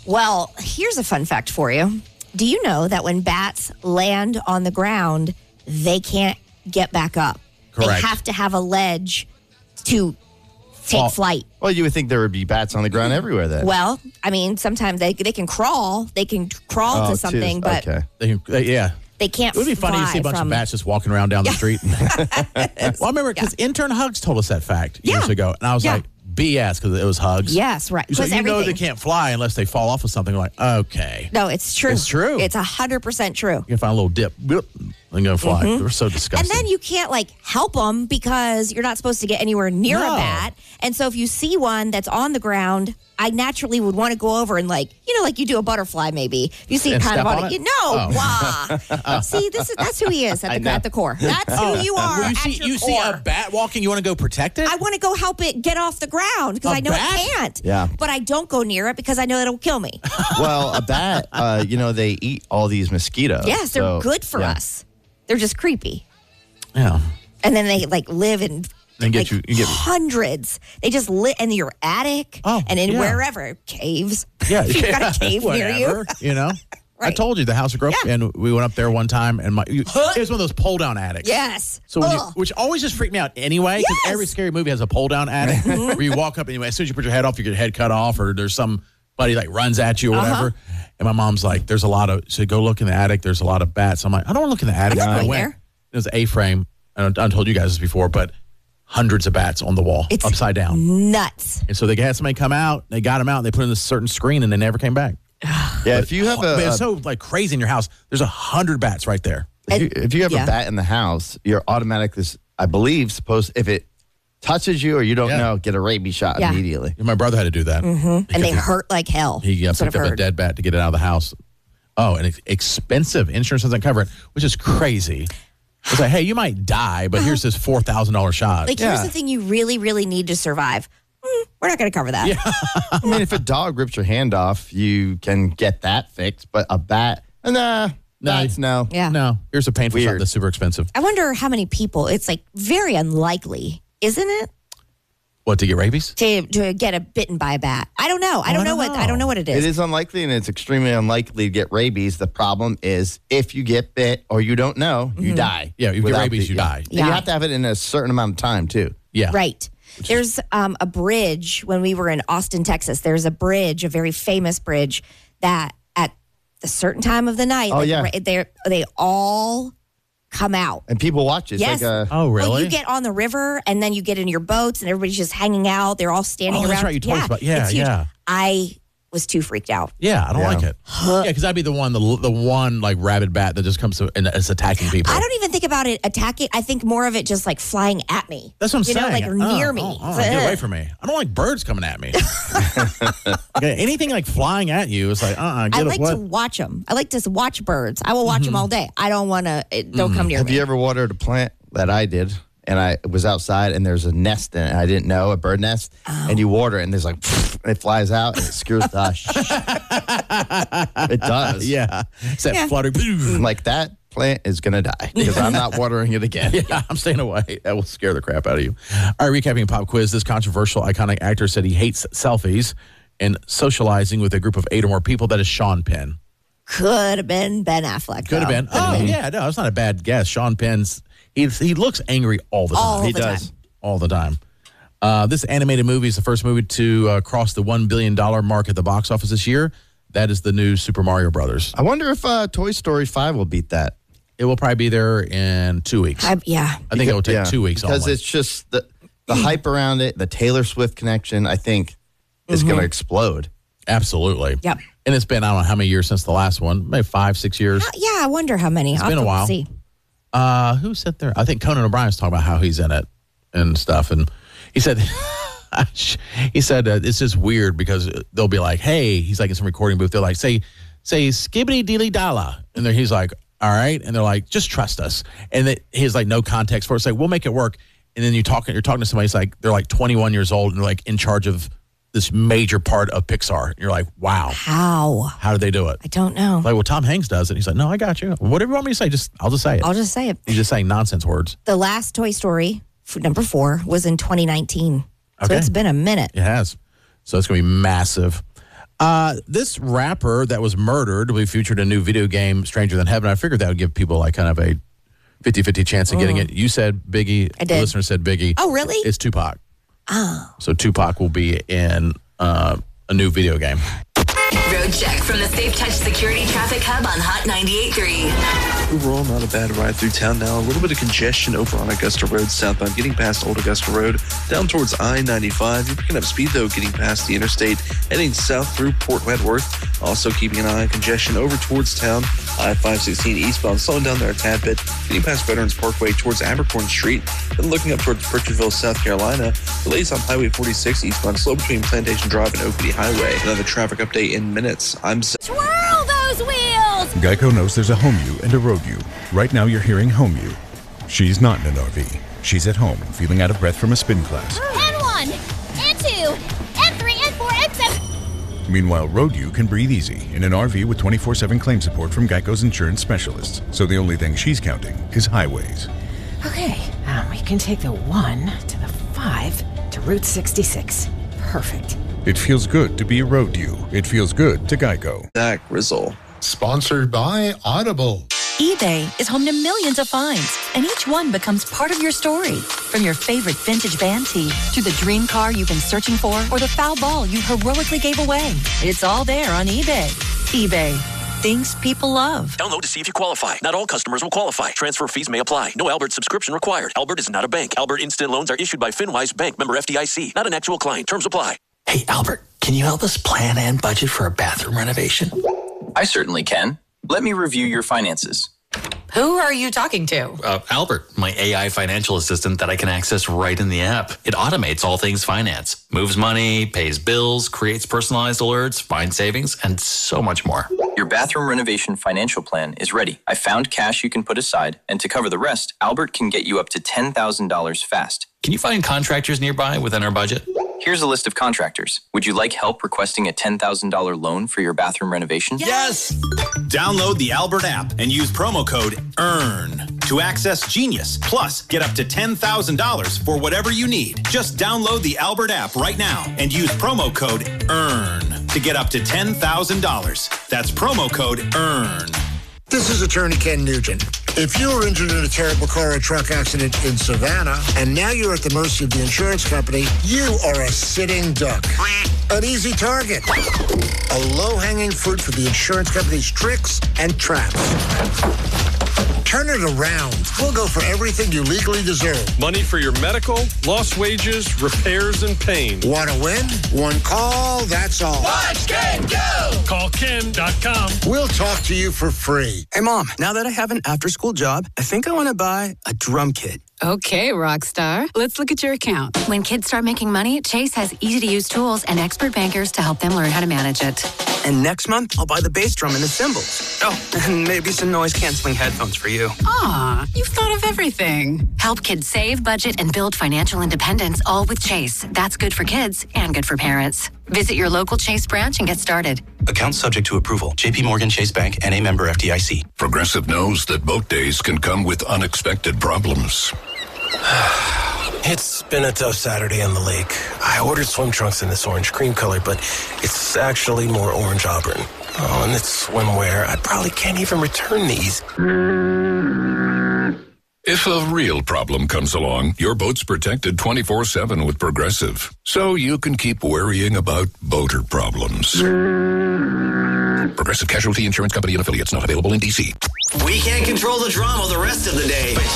Well, here's a fun fact for you. Do you know that when bats land on the ground, they can't get back up? Correct. They have to have a ledge to take flight. Well, you would think there would be bats on the ground everywhere then. Well, I mean, sometimes they can crawl. They can crawl to something, but they can't. It would be funny to see a bunch of bats just walking around down the street. Well, I remember because intern Hugs told us that fact years ago, and I was like, BS, because it was Hugs. Yes, right. So you know they can't fly unless they fall off of something. Like, okay. No, it's true. It's true. It's 100% true. You can find a little dip, and go fly. They're so disgusting. And then you can't help them because you're not supposed to get anywhere near a bat. And so if you see one that's on the ground, I naturally would want to go over and like you do a butterfly maybe. You see And kind of step on on it. it? Wow. See, that's who he is at the core. That's who you are. Well, at your you see a bat walking, you want to go protect it? I want to go help it get off the ground because I know bat? it can't. Yeah. But I don't go near it because I know it'll kill me. Well, a bat, they eat all these mosquitoes. Yes, they're good for us. They're just creepy. Yeah. And then they live in get hundreds. They just live in your attic and in wherever caves. Yeah, You've got a cave near you. I told you the house I grew up and we went up there one time, and it was one of those pull down attics. Yes. So which always just freaked me out anyway, because every scary movie has a pull down attic where you walk up anyway. As soon as you put your head off, you get your head cut off, or there's somebody runs at you or whatever. And my mom's like, "There's a lot of go look in the attic. There's a lot of bats." I'm like, "I don't want to look in the attic." I went. There. It was A-frame. I told you guys this before, but hundreds of bats on the wall, upside down, nuts. And so they had somebody come out. They got them out. And they put in this certain screen, and they never came back. Yeah, if you have it's so crazy in your house. There's 100 bats right there. If you have a bat in the house, you're automatically, I believe, if it touches you or you don't know, get a rabies shot immediately. My brother had to do that. And they hurt like hell. He picked up a dead bat to get it out of the house. Oh, and it's expensive. Insurance doesn't cover it, which is crazy. It's like, hey, you might die, but here's this $4,000 shot. Here's the thing you really, really need to survive. We're not going to cover that. Yeah. I mean, if a dog rips your hand off, you can get that fixed. But a bat, bats, no. Yeah. No. Here's a painful shot that's super expensive. I wonder how many people, it's very unlikely, isn't it? What, to get rabies? To get bitten by a bat. I don't know. I don't know what it is. It is unlikely, and it's extremely unlikely to get rabies. The problem is if you get bit or you don't know, you die. Yeah, you get rabies, you die. And you have to have it in a certain amount of time, too. Yeah. Right. There's a bridge when we were in Austin, Texas. There's a bridge, a very famous bridge, that at a certain time of the night, they all come out. And people watch it. Yes. Oh, really? Well, you get on the river, and then you get in your boats, and everybody's just hanging out. They're all standing around. That's right. You told us about it's huge. Yeah. I was too freaked out. Yeah, I don't like it. Yeah, because I'd be the one rabid bat that just comes and is attacking people. I don't even think about it attacking. I think more of it just flying at me. That's what I'm saying. Or near me. Get away from me. I don't like birds coming at me. Okay, anything flying at you is get I like to watch them. I like to watch birds. I will watch them all day. I don't want to. Don't come near me. Have you ever watered a plant? That I did. And I was outside, and there's a nest in it. I didn't know, a bird nest. And you water it, and there's and it flies out, and it scares the It does. Yeah. It's that fluttering. That plant is going to die because I'm not watering it again. Yeah, I'm staying away. That will scare the crap out of you. All right, recapping pop quiz. This controversial, iconic actor said he hates selfies and socializing with a group of 8 or more people. That is Sean Penn. Could have been Ben Affleck. Could have been. Oh, yeah. No, it's not a bad guess. Sean Penn's. He looks angry all the time. He does. All the time. This animated movie is the first movie to cross the $1 billion mark at the box office this year. That is the new Super Mario Brothers. I wonder if Toy Story 5 will beat that. It will probably be there in 2 weeks. I think it will take 2 weeks. Because it's just the hype around it, the Taylor Swift connection, I think, is going to explode. Absolutely. Yep. And it's been, I don't know how many years since the last one. Maybe 5-6 years. I wonder how many. It's been a while. See. Who said there? I think Conan O'Brien was talking about how he's in it and stuff. And he said, it's just weird because they'll be like, hey, he's in some recording booth. They're like, say skibbity dilly dalla. And then he's like, all right. And they're like, just trust us. And he's no context for it. It's like, we'll make it work. And then you're talking to somebody, they're 21 years old and they're in charge of this major part of Pixar. And you're like, wow. How did they do it? I don't know. Well, Tom Hanks does it. He's like, no, I got you. Whatever you want me to say, I'll just say it. I'll just say it. He's just saying nonsense words. The last Toy Story, number 4, was in 2019. So it's been a minute. It has. So it's going to be massive. This rapper that was murdered, we featured a new video game, Stranger Than Heaven. I figured that would give people like kind of a 50-50 chance of getting it. You said Biggie. I did. The listener said Biggie. Oh, really? It's Tupac. Oh. So Tupac will be in a new video game. Road check from the Safe Touch Security Traffic Hub on Hot 98.3. Overall, not a bad ride through town now. A little bit of congestion over on Augusta Road southbound, getting past Old Augusta Road, down towards I-95. You're picking up speed, though, getting past the interstate, heading south through Port Wentworth. Also keeping an eye on congestion over towards town, I-516 eastbound, slowing down there a tad bit, getting past Veterans Parkway towards Abercorn Street. Then looking up towards Pritchardville, South Carolina. Delays on Highway 46 eastbound, slow between Plantation Drive and Oakwood Highway. Another traffic update in minutes. Twirl those wheels! Geico knows there's a home you and a road you. Right now you're hearing home you. She's not in an RV. She's at home, feeling out of breath from a spin class. N1, N2, N3, N4, N7. Meanwhile, road you can breathe easy in an RV with 24/7 claim support from Geico's insurance specialists. So the only thing she's counting is highways. Okay, we can take the 1 to the 5 to Route 66. Perfect. It feels good to be a road you. It feels good to Geico. Zach Grizzle. Sponsored by Audible. eBay is home to millions of finds, and each one becomes part of your story. From your favorite vintage band tee to the dream car you've been searching for or the foul ball you heroically gave away. It's all there on eBay. eBay. Things people love. Download to see if you qualify. Not all customers will qualify. Transfer fees may apply. No Albert subscription required. Albert is not a bank. Albert Instant Loans are issued by FinWise Bank, member FDIC. Not an actual client. Terms apply. Hey, Albert, can you help us plan and budget for a bathroom renovation? I certainly can. Let me review your finances. Who are you talking to? Albert, my AI financial assistant that I can access right in the app. It automates all things finance, moves money, pays bills, creates personalized alerts, finds savings, and so much more. Your bathroom renovation financial plan is ready. I found cash you can put aside, and to cover the rest, Albert can get you up to $10,000 fast. Can you find contractors nearby within our budget? Here's a list of contractors. Would you like help requesting a $10,000 loan for your bathroom renovation? Yes! Download the Albert app and use promo code EARN to access Genius. Plus, get up to $10,000 for whatever you need. Just download the Albert app right now and use promo code EARN to get up to $10,000. That's promo code EARN. This is Attorney Ken Nugent. If you were injured in a terrible car or truck accident in Savannah, and now you're at the mercy of the insurance company, you are a sitting duck. An easy target. A low-hanging fruit for the insurance company's tricks and traps. Turn it around. We'll go for everything you legally deserve. Money for your medical, lost wages, repairs, and pain. Want to win? One call, that's all. Watch Ken go! Call Ken.com. We'll talk to you for free. Hey, Mom, now that I have an after-school job, I think I want to buy a drum kit. Okay, Rockstar. Let's look at your account. When kids start making money, Chase has easy-to-use tools and expert bankers to help them learn how to manage it. And next month, I'll buy the bass drum and the cymbals. Oh, and maybe some noise-canceling headphones for you. Aw, you've thought of everything. Help kids save, budget, and build financial independence, all with Chase. That's good for kids and good for parents. Visit your local Chase branch and get started. Account subject to approval. JP Morgan Chase Bank, N.A. member FDIC. Progressive knows that boat days can come with unexpected problems. It's been a tough Saturday on the lake. I ordered swim trunks in this orange cream color, but it's actually more orange auburn. Oh, and it's swimwear. I probably can't even return these. If a real problem comes along, your boat's protected 24/7 with Progressive, so you can keep worrying about boater problems. Progressive Casualty Insurance Company and affiliates, not available in D.C. We can't control the drama the rest of the day.